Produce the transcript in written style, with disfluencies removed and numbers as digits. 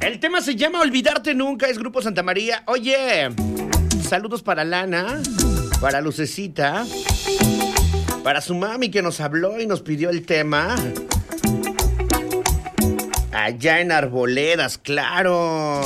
El tema se llama Olvidarte Nunca, es Grupo Santa María. Oye, saludos para Lana, para Lucecita, para su mami que nos habló y nos pidió el tema. Allá en Arboledas, claro.